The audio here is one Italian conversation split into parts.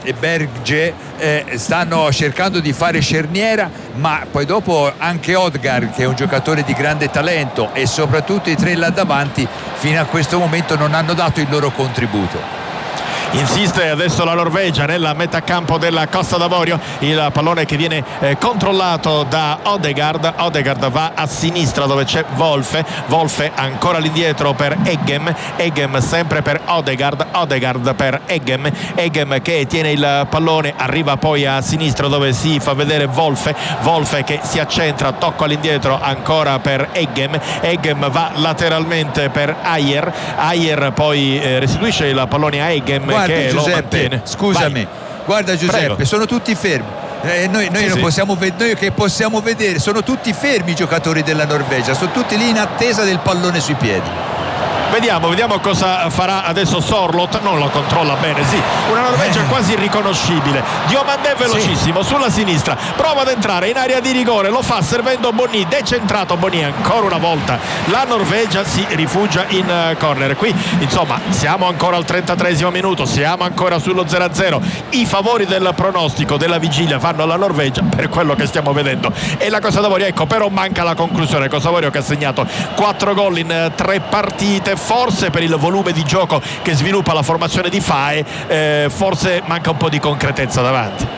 e Berge stanno cercando di fare cerniera, ma poi dopo anche Odegaard, che è un giocatore di grande talento, e soprattutto i tre là davanti fino a questo momento non hanno dato il loro contributo. Insiste adesso la Norvegia nella metà campo della Costa d'Avorio, il pallone che viene controllato da Odegaard va a sinistra dove c'è Wolfe ancora all'indietro per Eggem sempre per Odegaard per Eggem che tiene il pallone, arriva poi a sinistra dove si fa vedere Wolfe che si accentra, tocco all'indietro ancora per Eggem va lateralmente per Ajer poi restituisce il pallone a Eggem. Guarda Giuseppe, scusami. Vai. Guarda Giuseppe, prego. Sono tutti fermi. Noi non possiamo noi che possiamo vedere, sono tutti fermi i giocatori della Norvegia, sono tutti lì in attesa del pallone sui piedi. Vediamo cosa farà adesso Sorloth, non lo controlla bene, sì, una Norvegia quasi irriconoscibile. Diomandé velocissimo sulla sinistra, prova ad entrare in area di rigore, lo fa servendo Bonny, decentrato Bonny ancora una volta, la Norvegia si rifugia in corner. Qui insomma siamo ancora al 33esimo minuto, siamo ancora sullo 0-0, i favori del pronostico della vigilia fanno alla Norvegia per quello che stiamo vedendo, e la Costa d'Avorio, ecco, però manca la conclusione. Costa d'Avorio che ha segnato 4 gol in 3 partite, forse per il volume di gioco che sviluppa la formazione di Fae, forse manca un po' di concretezza davanti.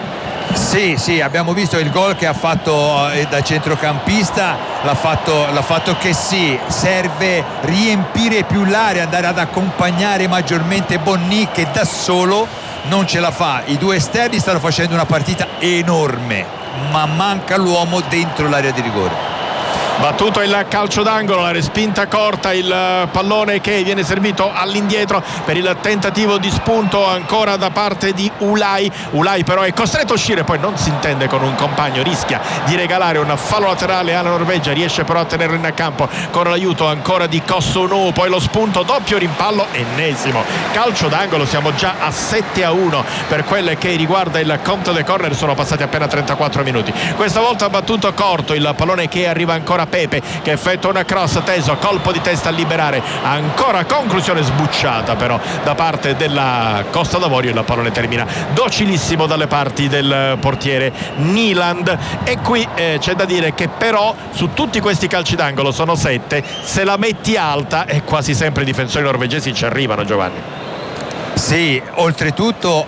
Sì, abbiamo visto il gol che ha fatto da centrocampista, l'ha fatto che sì, serve riempire più l'area, andare ad accompagnare maggiormente Bonny che da solo non ce la fa. I due esterni stanno facendo una partita enorme, ma manca l'uomo dentro l'area di rigore. Battuto il calcio d'angolo, la respinta corta, il pallone che viene servito all'indietro per il tentativo di spunto ancora da parte di Ulai però è costretto a uscire, poi non si intende con un compagno, rischia di regalare un fallo laterale alla Norvegia, riesce però a tenerlo in campo con l'aiuto ancora di Kossounou, poi lo spunto, doppio rimpallo, ennesimo calcio d'angolo. Siamo già a 7-1 per quelle che riguarda il conto dei corner, sono passati appena 34 minuti. Questa volta battuto corto il pallone che arriva ancora Pepe che effettua una cross teso, colpo di testa a liberare, ancora conclusione sbucciata però da parte della Costa d'Avorio, il pallone termina docilissimo dalle parti del portiere Nyland. E qui c'è da dire che però su tutti questi calci d'angolo, sono 7, se la metti alta e quasi sempre i difensori norvegesi ci arrivano, Giovanni. Sì, oltretutto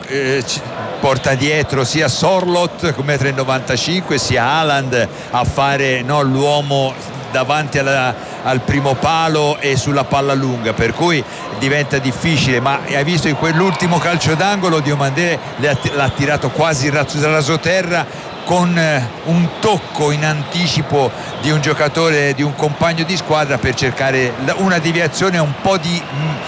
porta dietro sia Sorloth come 3,95 sia Haaland a fare l'uomo davanti al primo palo e sulla palla lunga, per cui diventa difficile. Ma hai visto in quell'ultimo calcio d'angolo Diomandé l'ha tirato quasi rasoterra con un tocco in anticipo di un giocatore, di un compagno di squadra, per cercare una deviazione, un po' di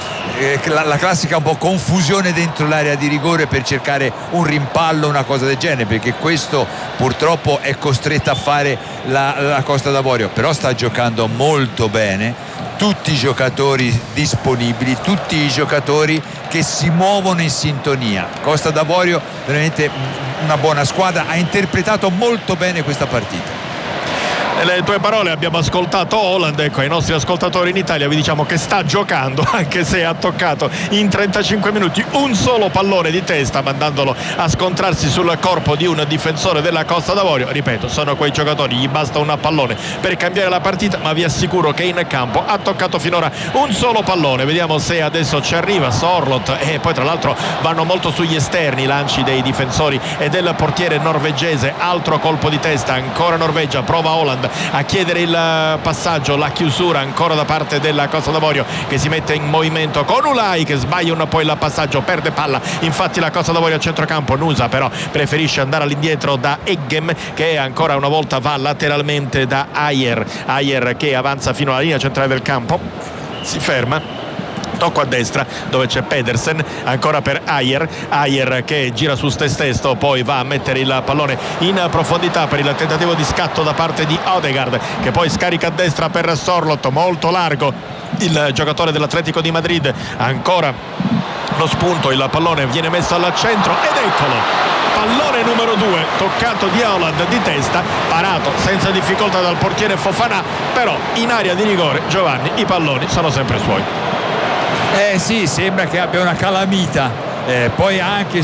la classica un po' confusione dentro l'area di rigore per cercare un rimpallo, una cosa del genere, perché questo purtroppo è costretta a fare la Costa d'Avorio. Però sta giocando molto bene, tutti i giocatori disponibili, tutti i giocatori che si muovono in sintonia. Costa d'Avorio veramente una buona squadra, ha interpretato molto bene questa partita. Nelle tue parole abbiamo ascoltato Haaland, ecco, ai nostri ascoltatori in Italia vi diciamo che sta giocando, anche se ha toccato in 35 minuti un solo pallone di testa, mandandolo a scontrarsi sul corpo di un difensore della Costa d'Avorio. Ripeto, sono quei giocatori, gli basta un pallone per cambiare la partita, ma vi assicuro che in campo ha toccato finora un solo pallone. Vediamo se adesso ci arriva Sorloth, e poi tra l'altro vanno molto sugli esterni i lanci dei difensori e del portiere norvegese. Altro colpo di testa, ancora Norvegia, prova Haaland a chiedere il passaggio, la chiusura ancora da parte della Costa d'Avorio che si mette in movimento con Ulai che sbaglia poi il passaggio, perde palla infatti la Costa d'Avorio a centrocampo. Nusa però preferisce andare all'indietro da Eggem che ancora una volta va lateralmente da Ajer che avanza fino alla linea centrale del campo, si ferma, tocco a destra dove c'è Pedersen, ancora per Ajer che gira su se stesso, poi va a mettere il pallone in profondità per il tentativo di scatto da parte di Odegaard che poi scarica a destra per Sorloth, molto largo il giocatore dell'Atletico di Madrid, ancora lo spunto, il pallone viene messo al centro ed eccolo, pallone numero 2 toccato di Haaland di testa, parato senza difficoltà dal portiere Fofana, però in area di rigore, Giovanni, i palloni sono sempre suoi. Sì, sembra che abbia una calamita, poi anche